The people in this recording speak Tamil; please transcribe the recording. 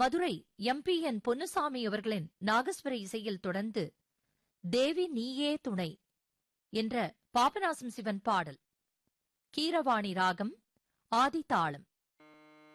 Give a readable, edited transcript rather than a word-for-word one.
மதுரை MP.N. பொன்னுசாமி அவர்களின் நாகஸ்வர இசையில் தொடர்ந்து தேவி நீயே துணை என்ற பாபநாசம் சிவன் பாடல். கீரவாணி ராகம், ஆதி தாளம்.